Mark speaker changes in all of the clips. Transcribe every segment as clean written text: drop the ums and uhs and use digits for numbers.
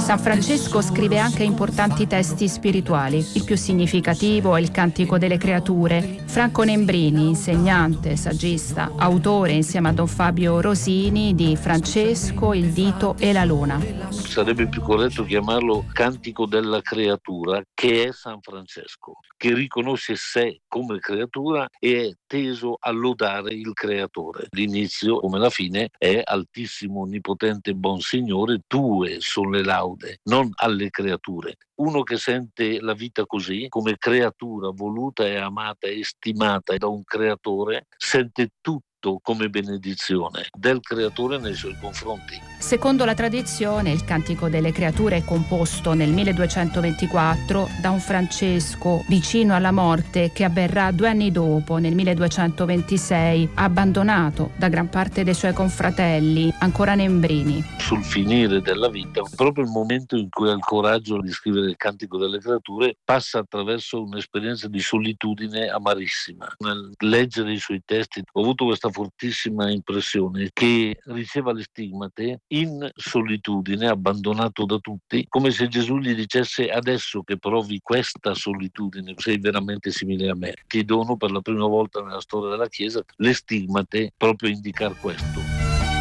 Speaker 1: San Francesco scrive anche importanti testi spirituali. Il più significativo è il Cantico delle Creature. Franco Nembrini, insegnante, saggista, autore insieme a Don Fabio Rosini di Francesco, il dito e la luna.
Speaker 2: Sarebbe più corretto chiamarlo Cantico della Creatura, che è San Francesco, che riconosce sé come creatura e è teso a lodare il creatore. L'inizio come la fine è: Altissimo, onnipotente, buon Signore, tue sono le laude, non alle creature. Uno che sente la vita così, come creatura voluta e amata e stimata da un creatore, sente tutto come benedizione del creatore nei suoi confronti.
Speaker 1: Secondo la tradizione, il Cantico delle Creature è composto nel 1224 da un Francesco vicino alla morte che avverrà 2 anni dopo, nel 1226, abbandonato da gran parte dei suoi confratelli, ancora Nembrini.
Speaker 2: Sul finire della vita, proprio il momento in cui ha il coraggio di scrivere il Cantico delle Creature, passa attraverso un'esperienza di solitudine amarissima. Nel leggere i suoi testi ho avuto questa fortissima impressione che riceva le stigmate in solitudine, abbandonato da tutti, come se Gesù gli dicesse: adesso che provi questa solitudine sei veramente simile a me. Ti dono per la prima volta nella storia della Chiesa le stigmate proprio a indicare questo.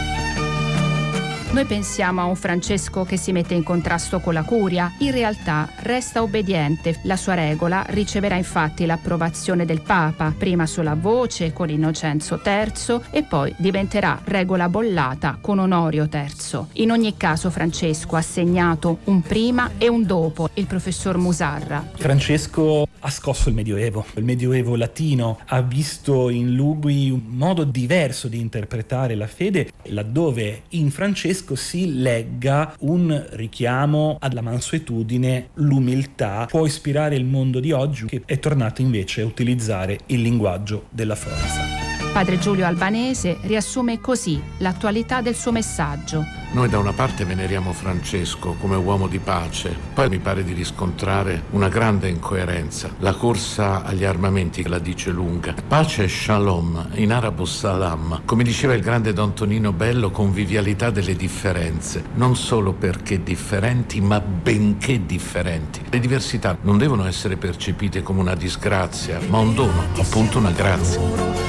Speaker 1: Noi pensiamo a un Francesco che si mette in contrasto con la curia. In realtà resta obbediente. La sua regola riceverà infatti l'approvazione del Papa, prima sulla voce con Innocenzo III e poi diventerà regola bollata con Onorio III. In ogni caso Francesco ha segnato un prima e un dopo. Il professor Musarra.
Speaker 3: Francesco ha scosso il Medioevo latino, ha visto in lui un modo diverso di interpretare la fede, laddove in Francesco si legga un richiamo alla mansuetudine, l'umiltà, può ispirare il mondo di oggi che è tornato invece a utilizzare il linguaggio della forza.
Speaker 1: Padre Giulio Albanese riassume così l'attualità del suo messaggio.
Speaker 4: Noi da una parte veneriamo Francesco come uomo di pace, poi mi pare di riscontrare una grande incoerenza. La corsa agli armamenti la dice lunga. Pace è shalom, in arabo salam. Come diceva il grande Don Tonino Bello, convivialità delle differenze. Non solo perché differenti, ma benché differenti. Le diversità non devono essere percepite come una disgrazia, ma un dono, appunto una grazia.